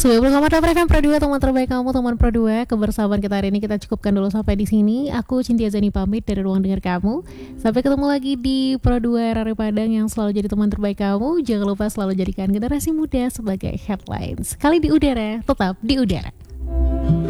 90,8 FM Pro 2, teman terbaik kamu, teman Pro 2. Kebersamaan kita hari ini kita cukupkan dulu sampai di sini. Aku Cynthia Zani pamit dari ruang dengar kamu. Sampai ketemu lagi di Pro 2 Radio Padang yang selalu jadi teman terbaik kamu. Jangan lupa selalu jadikan generasi muda sebagai headlines. Kali di udara, tetap di udara.